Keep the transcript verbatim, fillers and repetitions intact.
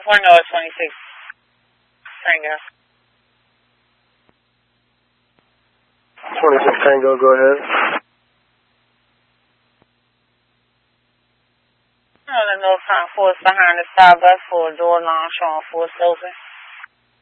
One North twenty-six Tango. twenty-six Tango, go ahead. On the north front force behind the Starbucks for a door long showing force open.